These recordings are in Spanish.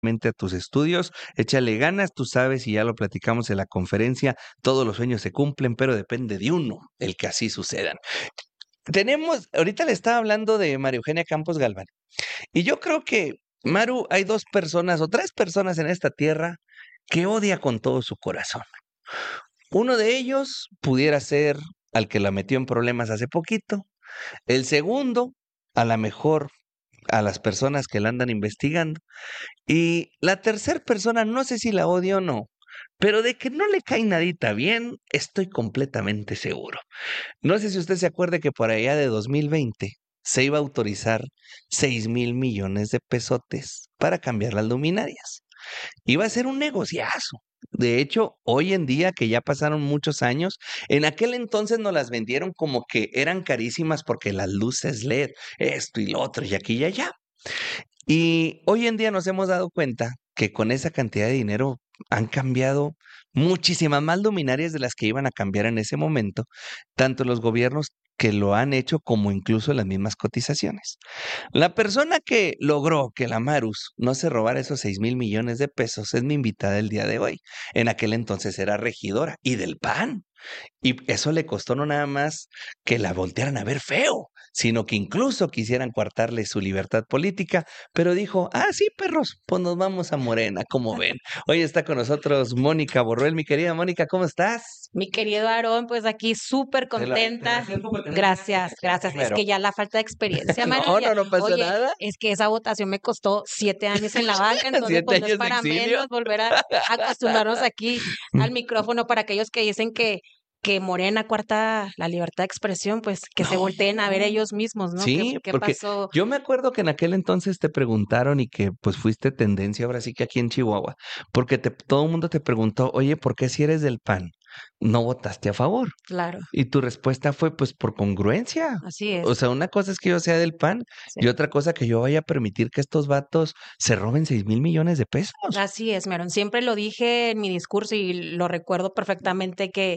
a tus estudios, échale ganas, tú sabes y ya lo platicamos en la conferencia, todos los sueños se cumplen, pero depende de uno el que así sucedan. Ahorita le estaba hablando de María Eugenia Campos Galván, y yo creo que, Maru, hay dos personas o tres personas en esta tierra que odia con todo su corazón. Uno de ellos pudiera ser al que la metió en problemas hace poquito. El segundo, a lo mejor a las personas que la andan investigando. Y la tercera persona, no sé si la odio o no, pero de que no le cae nadita bien, estoy completamente seguro. No sé si usted se acuerde que por allá de 2020 se iba a autorizar 6,000 millones de pesotes para cambiar las luminarias. Iba a ser un negociazo. De hecho, hoy en día, que ya pasaron muchos años, en aquel entonces nos las vendieron como que eran carísimas porque las luces LED, esto y lo otro, y aquí y allá. Y hoy en día nos hemos dado cuenta que con esa cantidad de dinero han cambiado muchísimas más luminarias de las que iban a cambiar en ese momento, tanto los gobiernos que lo han hecho como incluso las mismas cotizaciones. La persona que logró que la Marus no se robara esos 6,000 millones de pesos es mi invitada el día de hoy. En aquel entonces era regidora y del PAN. Y eso le costó no nada más que la voltearan a ver feo, sino que incluso quisieran coartarle su libertad política, pero dijo, ah, sí, perros, pues nos vamos a Morena, como ven. Hoy está con nosotros Mónica Borruel. Mi querida Mónica, ¿cómo estás? Mi querido Aarón, pues aquí súper Te la contenta. siento porque no tenías que Gracias, decir gracias. Es primero. que ya la falta de experiencia, Maru, No, ya. no pasa Oye, nada. es que esa votación me costó 7 años en la banca, entonces Siete pues no es años de para exilio. menos volver a acostumbrarnos aquí al micrófono para aquellos que dicen que Morena cuarta la libertad de expresión, pues que se volteen a ver No. ellos mismos, ¿no? ¿Qué, Sí, qué porque pasó? yo me acuerdo que en aquel entonces te preguntaron y que pues fuiste tendencia ahora sí que aquí en Chihuahua, porque todo el mundo te preguntó, oye, ¿por qué si eres del PAN no votaste a favor? Claro, Y tu respuesta fue pues por congruencia. así O es. sea, una cosa es que yo sea del PAN y Sí. otra cosa que yo vaya a permitir que estos vatos se roben 6,000 millones de pesos. Así es, Meron. Siempre lo dije en mi discurso y lo recuerdo perfectamente que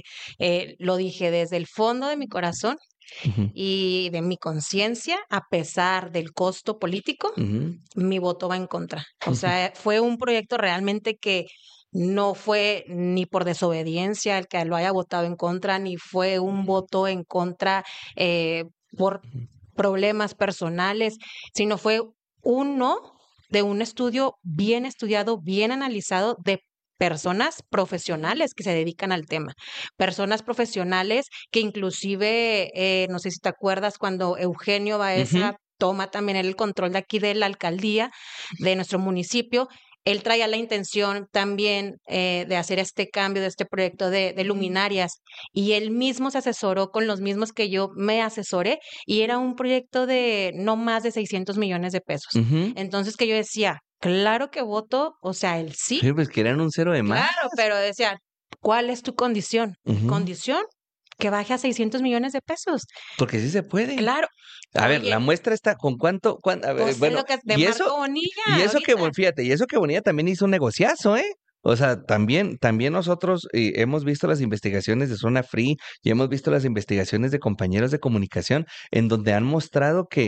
lo dije desde el fondo de mi corazón Ujú, y de mi conciencia, a pesar del costo político, ujú, mi voto va en contra. O ujú, sea, fue un proyecto realmente que no fue ni por desobediencia el que lo haya votado en contra, ni fue un voto en contra eh, por problemas personales, sino fue un no de un estudio bien estudiado, bien analizado de personas profesionales que se dedican al tema, personas profesionales que inclusive, no sé si te acuerdas cuando Eugenio ujú. Baeza toma también el control de aquí de la alcaldía de nuestro municipio. Él traía la intención también de hacer este cambio, de este proyecto de luminarias, y él mismo se asesoró con los mismos que yo me asesoré, y era un proyecto de no más de 600 millones de pesos. Ujú. Entonces que yo decía, claro que voto, o sea, el sí, Sí, pues querían un cero de más. claro, pero decía, ¿cuál es tu condición? Mi Ujú. condición, que baje a 600 millones de pesos. Porque sí se puede. Claro, A ver, la oye, muestra está con a ver, pues es bueno, lo que es de y eso, Marco Bonilla y eso que, ahorita. fíjate, y eso que Bonilla también hizo un negociazo, ¿eh? O sea, también nosotros hemos visto las investigaciones de Zona Free y hemos visto las investigaciones de compañeros de comunicación en donde han mostrado que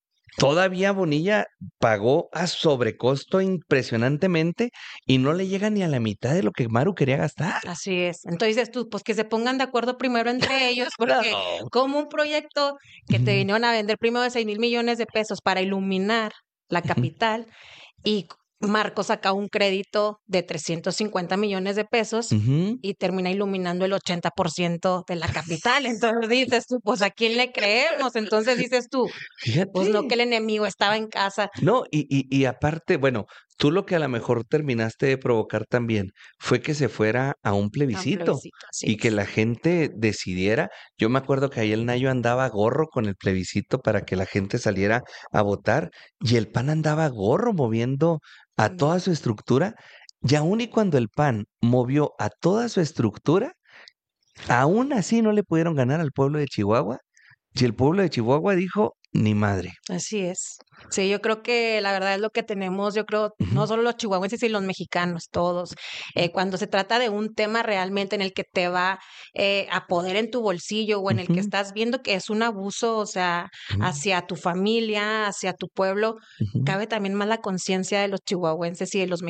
todavía Bonilla pagó a sobrecosto impresionantemente y no le llega ni a la mitad de lo que Maru quería gastar. Así es. Entonces dices tú, pues que se pongan de acuerdo primero entre ellos, porque No. como un proyecto que te Ujú, vinieron a vender primero de 6,000 millones de pesos para iluminar la ujú, capital y Marco saca un crédito de 350 millones de pesos ujú. y termina iluminando el 80% de la capital. Entonces dices tú, pues ¿a quién le creemos? Entonces dices tú, pues no que Fíjate. el enemigo estaba en casa. No, y aparte, bueno, tú lo que a lo mejor terminaste de provocar también fue que se fuera a un A un plebiscito plebiscito, así y que es. la gente decidiera. Yo me acuerdo que ahí el Nayo andaba gorro con el plebiscito para que la gente saliera a votar y el PAN andaba gorro moviendo a También. toda su estructura. Y aun y cuando el PAN movió a toda su estructura, aún así no le pudieron ganar al pueblo de Chihuahua. Y el pueblo de Chihuahua dijo, Ni madre. Así es. Sí, yo creo que la verdad es lo que tenemos, yo creo, Ujú, no solo los chihuahuenses y los mexicanos, todos. Cuando se trata de un tema realmente en el que te va a poder en tu bolsillo o en el que ujú, estás viendo que es un abuso, o sea, ujú, hacia tu familia, hacia tu pueblo, ujú. cabe también más la conciencia de los chihuahuenses y de los